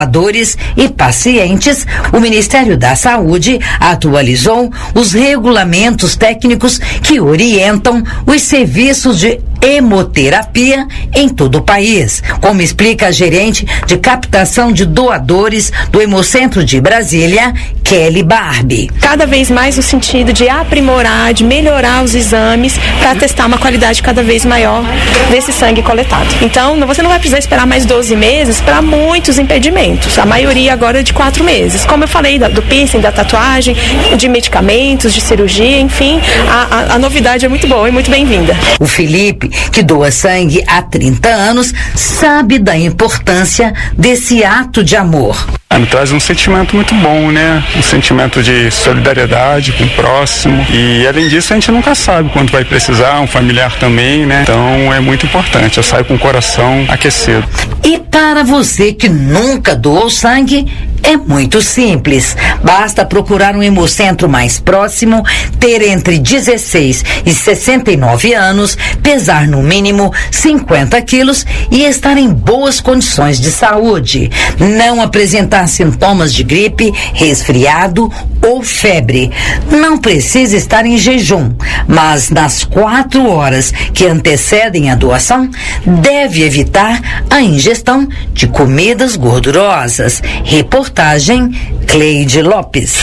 doadores e pacientes, o Ministério da Saúde atualizou os regulamentos técnicos que orientam os serviços de hemoterapia em todo o país, como explica a gerente de captação de doadores do Hemocentro de Brasília, Kelly Barbie. Cada vez mais no sentido de aprimorar, de melhorar os exames para testar uma qualidade cada vez maior desse sangue coletado. Então, você não vai precisar esperar mais 12 meses para muitos impedimentos. A maioria agora é de 4 meses. Como eu falei do piercing, da tatuagem, de medicamentos, de cirurgia, enfim, a novidade é muito boa e muito bem-vinda. O Felipe, que doa sangue há 30 anos, sabe da importância desse ato de amor. Me traz um sentimento muito bom, né? Um sentimento de solidariedade com o próximo. E além disso, a gente nunca sabe quando vai precisar, um familiar também, né? Então é muito importante. Eu saio com o coração aquecido. E para você que nunca doou sangue, é muito simples. Basta procurar um hemocentro mais próximo, ter entre 16 e 69 anos, pesar no mínimo 50 quilos e estar em boas condições de saúde. Não apresentar sintomas de gripe, resfriado ou febre. Não precisa estar em jejum, mas nas 4 horas que antecedem a doação, deve evitar a ingestão de comidas gordurosas. Reportagem Cleide Lopes.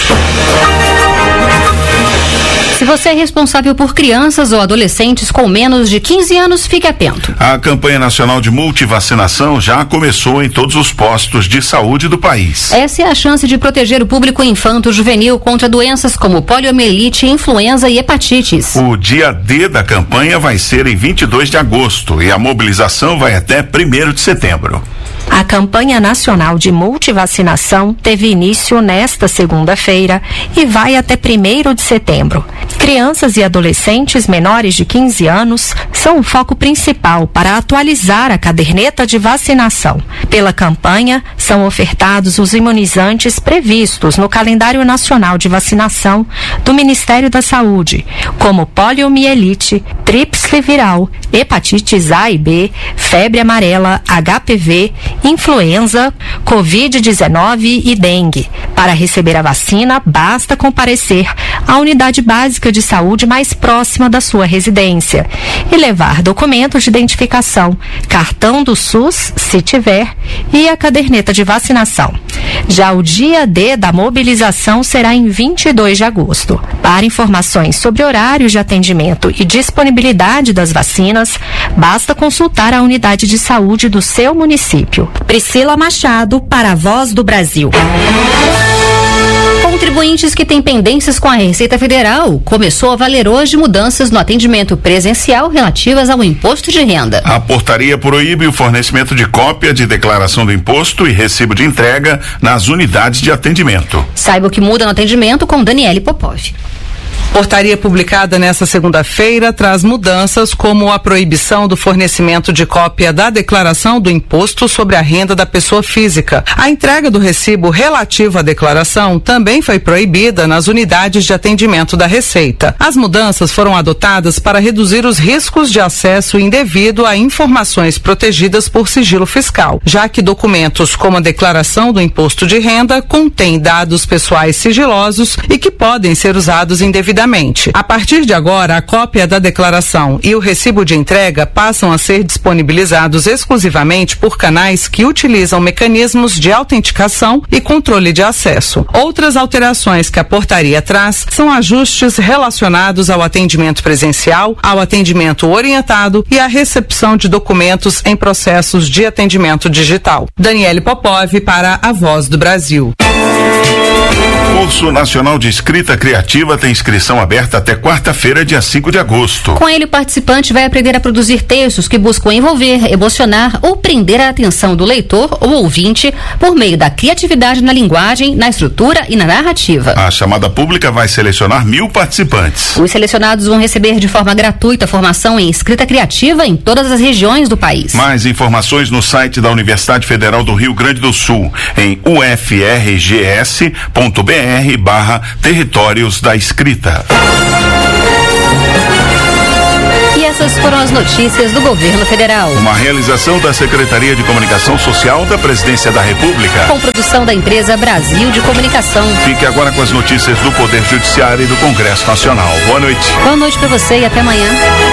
Se você é responsável por crianças ou adolescentes com menos de 15 anos, fique atento. A campanha nacional de multivacinação já começou em todos os postos de saúde do país. Essa é a chance de proteger o público infanto-juvenil contra doenças como poliomielite, influenza e hepatites. O dia D da campanha vai ser em 22 de agosto e a mobilização vai até 1º de setembro. A campanha nacional de multivacinação teve início nesta segunda-feira e vai até 1º de setembro. Crianças e adolescentes menores de 15 anos são o foco principal para atualizar a caderneta de vacinação. Pela campanha, são ofertados os imunizantes previstos no calendário nacional de vacinação do Ministério da Saúde, como poliomielite, tríplice viral, hepatites A e B, febre amarela, HPV, influenza, Covid-19 e dengue. Para receber a vacina, basta comparecer à unidade básica de saúde mais próxima da sua residência e levar documentos de identificação, cartão do SUS, se tiver, e a caderneta de vacinação. Já o dia D da mobilização será em 22 de agosto. Para informações sobre horários de atendimento e disponibilidade das vacinas, basta consultar a unidade de saúde do seu município. Priscila Machado, para a Voz do Brasil. Contribuintes que têm pendências com a Receita Federal, começou a valer hoje mudanças no atendimento presencial relativas ao imposto de renda. A portaria proíbe o fornecimento de cópia de declaração do imposto e recibo de entrega nas unidades de atendimento. Saiba o que muda no atendimento com Daniele Popov. Portaria publicada nesta segunda-feira traz mudanças como a proibição do fornecimento de cópia da declaração do imposto sobre a renda da pessoa física. A entrega do recibo relativo à declaração também foi proibida nas unidades de atendimento da Receita. As mudanças foram adotadas para reduzir os riscos de acesso indevido a informações protegidas por sigilo fiscal, já que documentos como a declaração do imposto de renda contêm dados pessoais sigilosos e que podem ser usados indevidamente. A partir de agora, a cópia da declaração e o recibo de entrega passam a ser disponibilizados exclusivamente por canais que utilizam mecanismos de autenticação e controle de acesso. Outras alterações que a portaria traz são ajustes relacionados ao atendimento presencial, ao atendimento orientado e à recepção de documentos em processos de atendimento digital. Daniele Popov para a Voz do Brasil. Curso Nacional de Escrita Criativa tem inscrição aberta até quarta-feira, dia 5 de agosto. Com ele, o participante vai aprender a produzir textos que buscam envolver, emocionar ou prender a atenção do leitor ou ouvinte por meio da criatividade na linguagem, na estrutura e na narrativa. A chamada pública vai selecionar 1.000 participantes. Os selecionados vão receber de forma gratuita formação em escrita criativa em todas as regiões do país. Mais informações no site da Universidade Federal do Rio Grande do Sul, em ufrgs.br/territórios da escrita. E a essas foram as notícias do governo federal. Uma realização da Secretaria de Comunicação Social da Presidência da República. Com produção da empresa Brasil de Comunicação. Fique agora com as notícias do Poder Judiciário e do Congresso Nacional. Boa noite. Boa noite para você e até amanhã.